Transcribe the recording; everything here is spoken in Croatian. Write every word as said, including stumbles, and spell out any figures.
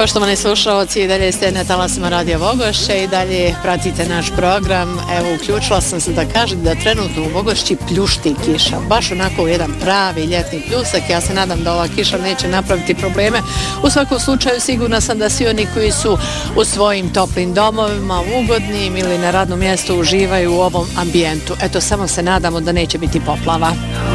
Poštovani slušalci, i dalje ste na talasima Radio Vogošće i dalje pratite naš program. Evo, uključila sam se da kažem da trenutno u Vogošći pljušti kiša. Baš onako jedan pravi ljetni pljusak. Ja se nadam da ova kiša neće napraviti probleme. U svakom slučaju sigurna sam da svi oni koji su u svojim toplim domovima, ugodnim ili na radnom mjestu uživaju u ovom ambijentu. Eto, samo se nadamo da neće biti poplava.